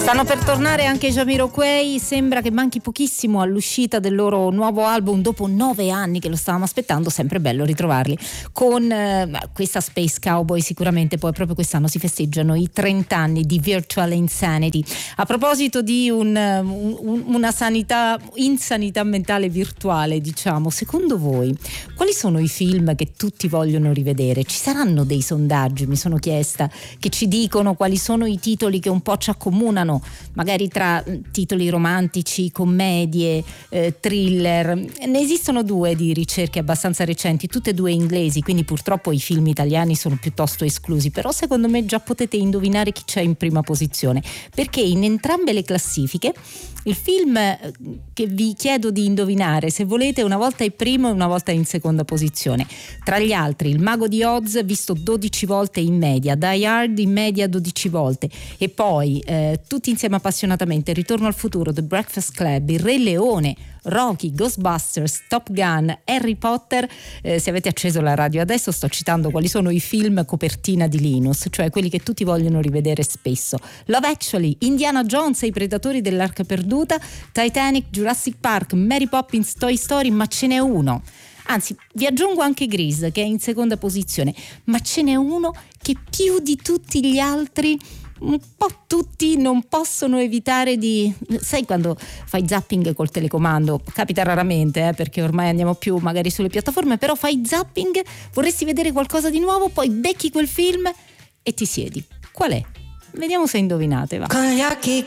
Stanno per tornare anche Jamiroquai, sembra che manchi pochissimo all'uscita del loro nuovo album dopo 9 anni che lo stavamo aspettando, sempre bello ritrovarli con questa Space Cowboy. Sicuramente poi proprio quest'anno si festeggiano i 30 anni di Virtual Insanity. A proposito di una insanità mentale virtuale, diciamo, secondo voi quali sono i film che tutti vogliono rivedere? Ci saranno dei sondaggi, mi sono chiesta, che ci dicono quali sono i titoli che un po' ci accomunano, magari tra titoli romantici, commedie, thriller. Ne esistono 2 di ricerche abbastanza recenti, tutte e 2 inglesi, quindi purtroppo i film italiani sono piuttosto esclusi, però secondo me già potete indovinare chi c'è in prima posizione, perché in entrambe le classifiche il film che vi chiedo di indovinare, se volete, una volta è primo e una volta è in seconda posizione. Tra gli altri Il Mago di Oz, visto 12 volte in media, Die Hard in media 12 volte, e poi tutti insieme appassionatamente Ritorno al futuro, The Breakfast Club, Il Re Leone, Rocky, Ghostbusters, Top Gun, Harry Potter. Se avete acceso la radio adesso sto citando quali sono i film copertina di Linus, cioè quelli che tutti vogliono rivedere spesso. Love Actually, Indiana Jones e i Predatori dell'Arca Perduta, Titanic, Jurassic Park, Mary Poppins, Toy Story, ma ce n'è uno. Anzi, vi aggiungo anche Grease, che è in seconda posizione, ma ce n'è uno che più di tutti gli altri un po' tutti non possono evitare di... Sai quando fai zapping col telecomando? Capita raramente, perché ormai andiamo più magari sulle piattaforme, però fai zapping, vorresti vedere qualcosa di nuovo, poi becchi quel film e ti siedi. Qual è? Vediamo se indovinate, va. Con gli occhi